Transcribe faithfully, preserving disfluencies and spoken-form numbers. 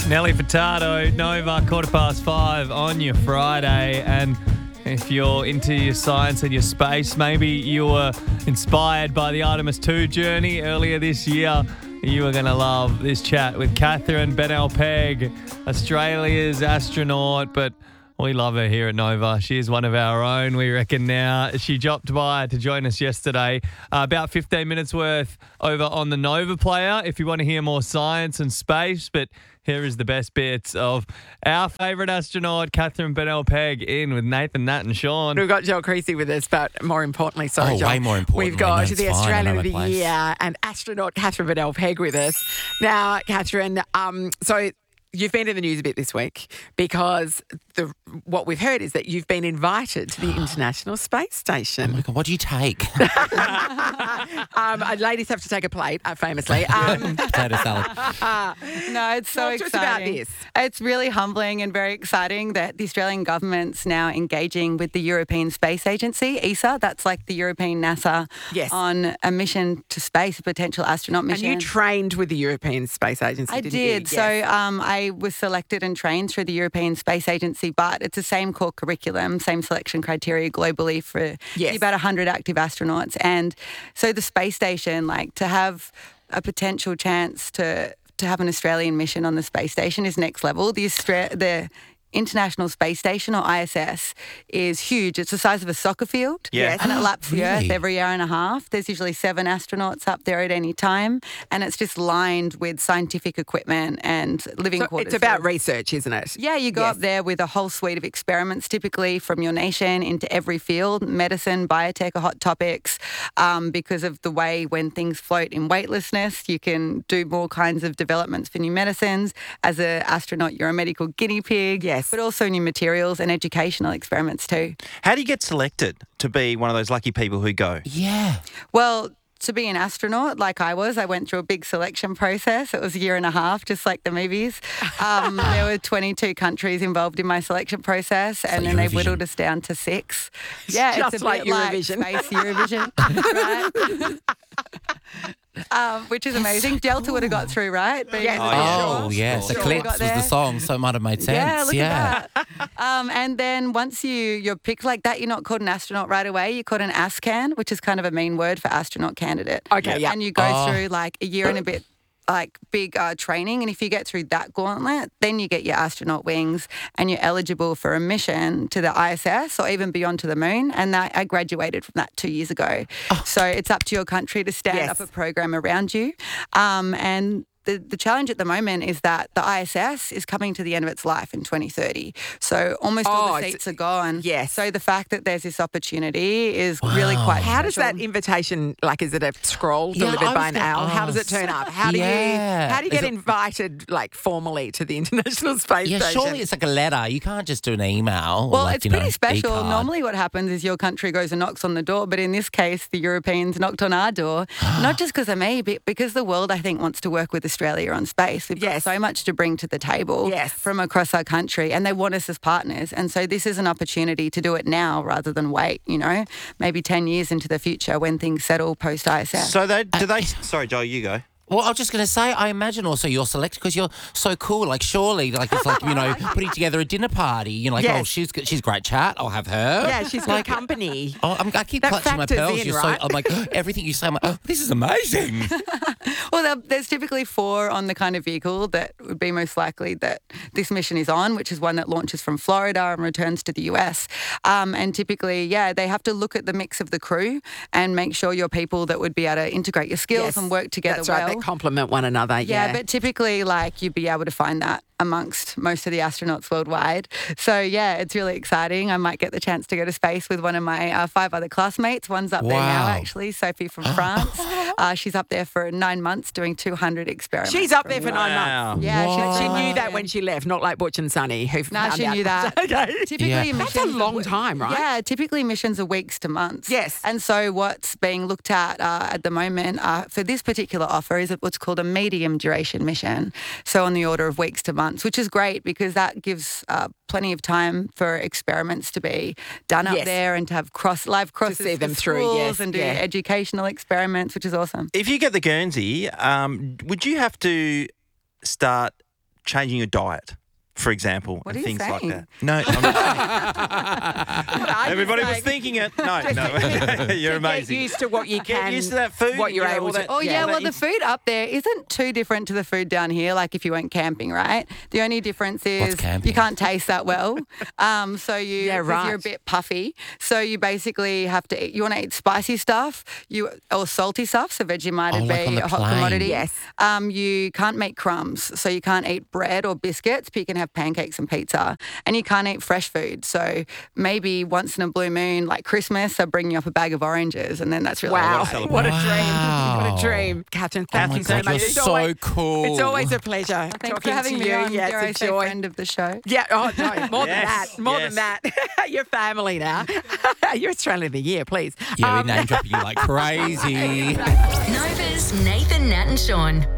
Nelly Furtado, Nova, quarter past five on your Friday. And if you're into your science and your space, maybe you were inspired by the Artemis two journey earlier this year, you are going to love this chat with Catherine Bennell-Pegg, Australia's astronaut, but we love her here at Nova. She is one of our own, we reckon now. She dropped by to join us yesterday. Uh, about fifteen minutes worth over on the Nova Player if you want to hear more science and space. But here is the best bits of our favourite astronaut, Catherine Bennell-Pegg, in with Nathan, Nat and Sean. We've got Joel Creasy with us, but more importantly, sorry, oh, Joel. way more importantly. We've got no, the fine, Australian of the place. Year and astronaut Catherine Bennell-Pegg with us. Now, Catherine, um, so you've been in the news a bit this week because the what we've heard is that you've been invited to the International Space Station. Oh my God, what do you take? um, ladies have to take a plate, uh, famously. Um, Potato salad. No, it's so Talk to us about exciting. this. It's really humbling and very exciting that the Australian government's now engaging with the European Space Agency, E S A. That's like the European NASA Yes. on a mission to space, a potential astronaut and mission. you trained with the European Space Agency, I didn't did. you? So Yes. um, I was selected and trained through the European Space Agency, but it's the same core curriculum, same selection criteria globally for Yes. about one hundred active astronauts. And so the space station, like to have a potential chance to to have an Australian mission on the space station is next level. The Austra- the International Space Station, or I S S, is huge. It's the size of a soccer field. Yes. And it laps the Really? Earth every year and a half. There's usually seven astronauts up there at any time. And it's just lined with scientific equipment and living So quarters. it's about for- research, isn't it? yeah, you go Yes. up there with a whole suite of experiments, typically from your nation into every field, medicine, biotech are hot topics, um, because of the way when things float in weightlessness, you can do more kinds of developments for new medicines. As an astronaut, you're a medical guinea pig, Yes. but also new materials and educational experiments too. How do you get selected to be one of those lucky people who go? Yeah. Well, to be an astronaut like I was, I went through a big selection process. It was a year and a half, just like the movies. Um, there were twenty-two countries involved in my selection process, and like then they Eurovision. whittled us down to six. Yeah, just it's a like bit Eurovision. like space Eurovision, right? um, which is amazing. Delta would have got through, right? Being Yes. in Oh, the yeah. Oh, short. yes. Sure. Eclipse Got was the there. song, so it might have made sense. Yeah, look at that. Um, and then once you, you're picked like that, you're not called an astronaut right away. You're called an ASCAN, which is kind of a mean word for astronaut candidate. Okay, yeah. And you go Oh. through like a year and a bit like big uh, training. And if you get through that gauntlet, then you get your astronaut wings and you're eligible for a mission to the I S S or even beyond to the moon. And that, I graduated from that two years ago. So it's up to your country to stand Yes. up a program around you. Um, and The, the challenge at the moment is that the I S S is coming to the end of its life in twenty thirty. So almost all Oh, the it's- seats are gone. yes. So the fact that there's this opportunity is really Wow. quite How does special. that invitation, like, is it a scroll Yeah, delivered I by was an gonna owl? How does it ask. turn up? How do Yeah. you how do you Is get it- invited, like, formally to the International Space Yeah, Station? surely it's like a letter. You can't just do an email. or Well, like, it's you know, pretty special. e-card. Normally what happens is your country goes and knocks on the door, but in this case, the Europeans knocked on our door, not just because of me, but because the world, I think, wants to work with Australia on space. We've Yes. got so much to bring to the table Yes. from across our country, and they want us as partners. And so this is an opportunity to do it now rather than wait, you know, maybe ten years into the future when things settle post-I S S. So they do they? Sorry, Joel, you go. Well, I was just going to say, I imagine also you're selected because you're so cool. Like, surely, like it's like, you know, putting together a dinner party. You're like, Yes. oh, she's good- she's great chat. I'll have her. Yeah, she's good company. Oh, I'm, I keep That clutching my factors pearls. in, You're right? so, I'm like, everything you say, I'm like, oh, this is amazing. Well, there- there's typically four on the kind of vehicle that would be most likely that this mission is on, which is one that launches from Florida and returns to the U S. Um, and typically, yeah, they have to look at the mix of the crew and make sure you're people that would be able to integrate your skills Yes. and work together That's well. right, they complement one another. Yeah, Yeah, but typically, like, you'd be able to find that amongst most of the astronauts worldwide. So, yeah, it's really exciting. I might get the chance to go to space with one of my uh, five other classmates. One's up there now, Wow. actually, Sophie from France. Uh, she's up there for nine months doing two hundred experiments. she's up from there for the- nine Wow. months. Yeah, Wow. she's She from knew that London. when she left, not like Butch and Sonny, who No, found she out. knew that. Okay. Typically, Yeah. missions That's a long time, right? Yeah, typically missions are weeks to months. Yes. And so what's being looked at uh, at the moment uh, for this particular offer is what's called a medium duration mission. So on the order of weeks to months, which is great because that gives uh, plenty of time for experiments to be done up Yes. there and to have cross live crosses see for them through, schools yes, and do yeah. educational experiments, which is awesome. If you get the Guernsey, um, would you have to start changing your diet, for example, What and are you things like saying? that. No, I'm not Everybody was thinking it. No, no, you're amazing. Get used to what you Get can. used to that food. What you're you know, able all to. that- Oh, yeah, Yeah. well, the food up there isn't too different to the food down here, like if you went camping, right? The only difference is camping? you can't taste that well. Um, so you, Yeah, 'cause right. you're a bit puffy. So you basically have to eat, you want to eat spicy stuff you or salty stuff, so Vegemite Oh, would like on be the a hot plane. commodity. Yes. Um, you can't make crumbs, so you can't eat bread or biscuits, but you can have pancakes and pizza. And you can't eat fresh food. So maybe once in a blue moon, like Christmas, they'll bring you up a bag of oranges, and then that's really Wow, all right. what a Wow. dream. What a dream. Catherine, thank Oh my you so God, much. you're It's so always, cool. It's always a pleasure Thanks talking for having to me you. on. Yeah, Dare I it's a say joy. friend of the show. Yeah, oh no, more Yes, than that. More yes. than that. You're family now. You're Australian of the Year, please. Yeah, Um, we name dropping you like crazy. Nova's Nathan, Nat and Sean.